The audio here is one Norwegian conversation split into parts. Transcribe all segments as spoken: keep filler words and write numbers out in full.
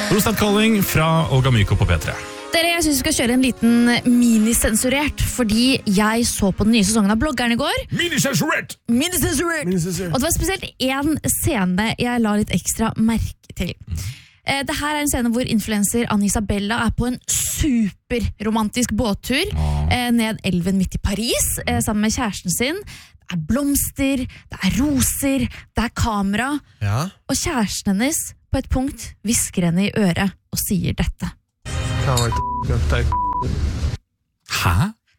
Rosted Calling fra Olga Myko på P tre. Dere, jeg synes vi skal kjøre en liten minisensurert, fordi jeg så på den nye sesongen av Bloggeren i går. Minisensurert! Minisensurert! Minisensurert! Og det var spesielt en scene jeg la litt ekstra merke til. Eh, det her er en scene hvor influencer Anne Isabella er på en superromantisk båttur eh, ned elven midt i Paris, eh, sammen med kjæresten sin. Det er blomster, det er roser, det er kamera. Ja. Og kjæresten hennes på et punkt hvisker henne i øret og sier dette. Hæ?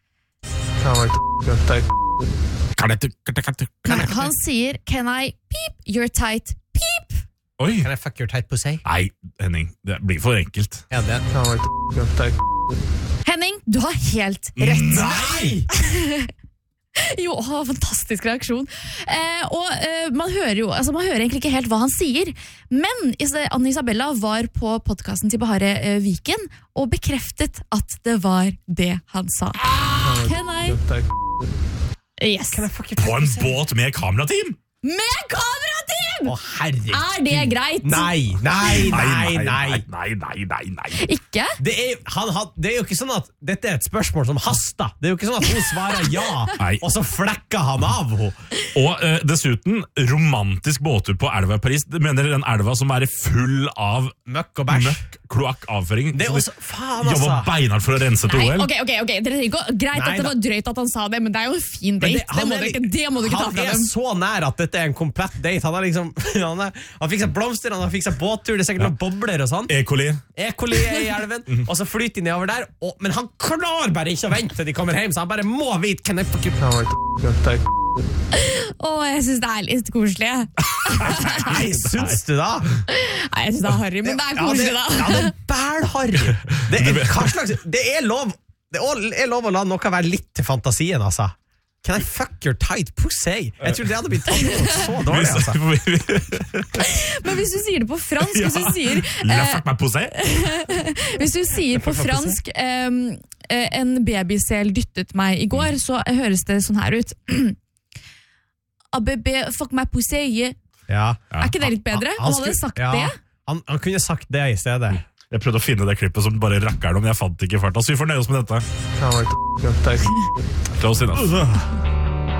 Nei, han sier, can I peep your tight peep? Oi. Can I fuck your tight pussy? Nei, Henning, det blir for enkelt. Ja, det. Henning, du har helt rett. Nei! Jo, å, fantastisk reaksjon. Eh, og eh, man hører jo, altså man hører egentlig ikke helt hva han sier, men Anne Isabella var på podcasten til Bahare eh, Viken og bekreftet at det var det han sa. Ah! Can I? Yes. Can I fuck your tight På en pussy? båt med kamerateam? Med kamerateam! Å, herregud. Er det greit? Nei, nei, nei, nei. Nei, nei, nei, nei. Ikke? Det er, han, had, det er jo ikke sånn at dette er et spørsmål som haster. Det er jo ikke sånn at hun svarer ja, Nei. og så flekker han av henne. Og eh, dessuten, romantisk båttur på elva i Paris. Det mener den elva som er full av Møkk og bæsj. møkk, kloakkavføring. Det er også, faen altså. Jobber beinhardt for å rense til Nei, O L. ok, ok, ok. Dere trenger ikke, greit Nei at det da. var drøyt at han sa det, men det er jo en fin Men date. Det, han må er dere li- ikke, det må du ikke ta Han fra er dem. så nær at dette er en komplett date. Han har liksom Han, er, han fikk seg blomster, han har fikk seg båttur. Det er sikkert noen bobler og sånn. E. coli. E. coli er i elven. Og så flyter de nedover der og, men han klarer bare ikke å vente til de kommer hjem, så han bare må vite. Can I fuck you? Åh, jeg synes det er litt koselig. Nei, syns du da? Nei, jeg synes det er harry, men det er Ja, det, koselig da. ja, det er bælharry. Det er, hva slags, det er lov Det er lov å la noe være litt til fantasien, altså. Can I fuck your tight pussy? Jeg tror det hadde blitt tatt imot så dårlig, altså. Men hvis du sier det på fransk, hvis du sier La eh, fuck meg på seg. Hvis du sier på fransk um, eh, en babysel dyttet meg i går, så høres det sånn her ut. Ah, bébé, fuck meg på seg. Ja. Er ikke det litt bedre? Han, hadde sagt ja, det. Han, han kunne sagt det i stedet. Jeg prøvde å finne det klippet som bare rakker det, men jeg fant det ikke i farta. Så vi får nøye oss med dette. Close enough.